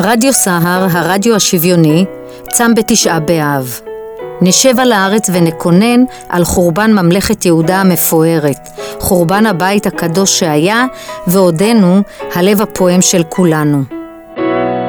רדיו סהר, הרדיו השוויוני, צם בתשעה באב. נשב על הארץ ונקונן על חורבן ממלכת יהודה המפוארת, חורבן הבית הקדוש שהיה ועודנו הלב הפועם של כולנו.